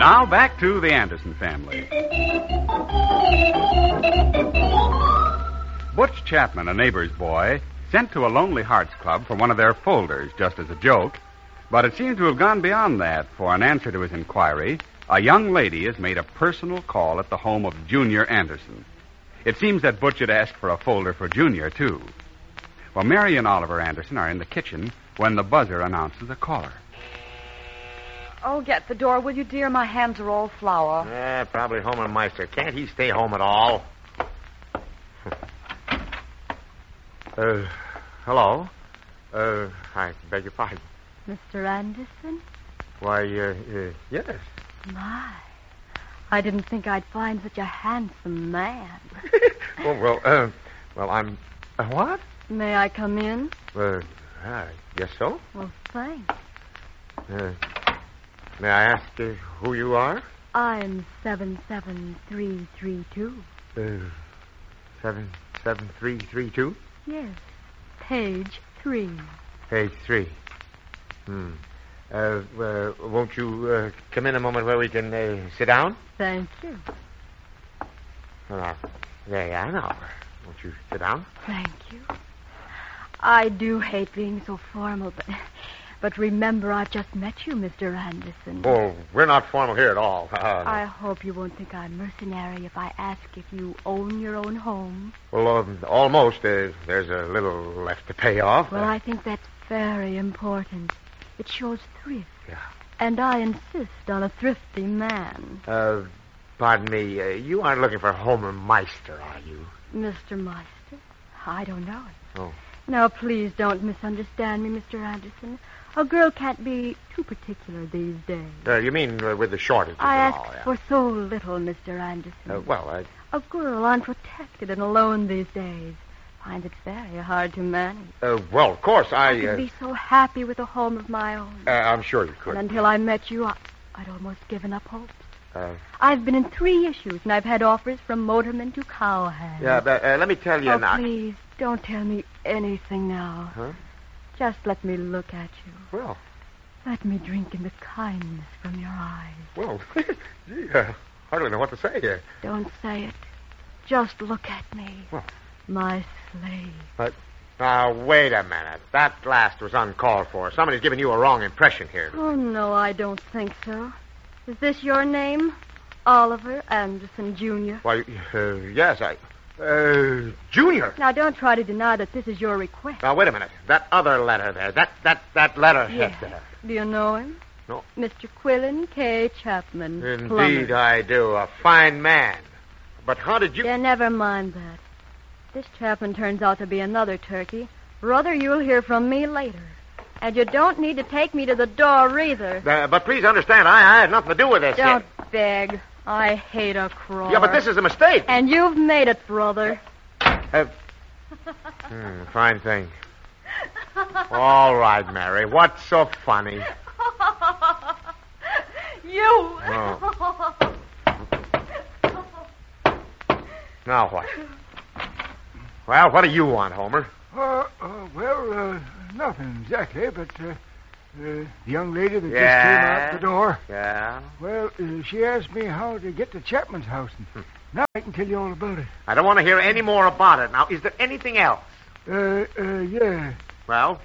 Now back to the Anderson family. Butch Chapman, a neighbor's boy, sent to a Lonely Hearts Club for one of their folders just as a joke. But it seems to have gone beyond that. For an answer to his inquiry, a young lady has made a personal call at the home of Junior Anderson. It seems that Butch had asked for a folder for Junior, too. Well, Mary and Oliver Anderson are in the kitchen when the buzzer announces a caller. Oh, get the door, will you, dear? My hands are all flour. Probably Homer Meister. Can't he stay home at all? Hello? I beg your pardon. Mr. Anderson? Why, yes. My, I didn't think I'd find such a handsome man. well, I'm... what? May I come in? I guess so. Well, thanks. May I ask who you are? I'm 77332. 77332? Yes, page 3. Page 3. Won't you come in a moment where we can sit down? Thank you. There you are now. Won't you sit down? Thank you. I do hate being so formal, but remember, I've just met you, Mr. Anderson. Oh, we're not formal here at all. I hope you won't think I'm mercenary if I ask if you own your own home. Well, almost. There's a little left to pay off. Well, I think that's very important. It shows thrift. Yeah. And I insist on a thrifty man. Pardon me. You aren't looking for Homer Meister, are you? Mr. Meister? I don't know it. Oh. Now, please don't misunderstand me, Mr. Anderson. A girl can't be too particular these days. You mean with the shortages I and ask all, yeah. for so little, Mr. Anderson. A girl unprotected and alone these days finds it very hard to manage. Well, of course, I could be so happy with a home of my own. I'm sure you could. And until I met you, I'd almost given up hope. I've been in 3 issues, and I've had offers from motormen to cowhands. Yeah, but let me tell you now. Please, don't tell me anything now. Huh? Just let me look at you. Well. Let me drink in the kindness from your eyes. Well, gee, I hardly know what to say here. Don't say it. Just look at me. Well. My slave. Now, wait a minute. That last was uncalled for. Somebody's giving you a wrong impression here. Oh, no, I don't think so. Is this your name? Oliver Anderson, Jr.? Why, yes, Junior. Now, don't try to deny that this is your request. Now, wait a minute. That other letter there. That letterhead yes. there. Do you know him? No. Mr. Quillen K. Chapman. Indeed, plumber. I do. A fine man. But how did you... Yeah, never mind that. This Chapman turns out to be another turkey. Brother, you'll hear from me later. And you don't need to take me to the door either. But please understand, I had nothing to do with this. Don't beg. I hate a crow. Yeah, but this is a mistake. And you've made it, brother. Fine thing. All right, Mary. What's so funny? You. Oh. Now what? Well, what do you want, Homer? Nothing exactly, but the young lady that just came out the door. Yeah? Well, she asked me how to get to Chapman's house, and now I can tell you all about it. I don't want to hear any more about it. Now, is there anything else? Yeah. Well?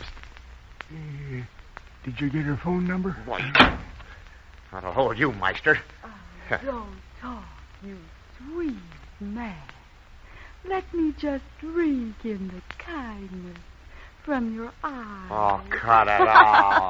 Did you get her phone number? What? That'll hold you, Meister. Don't talk, you sweet man. Let me just drink in the kindness from your eyes. Oh, cut it off.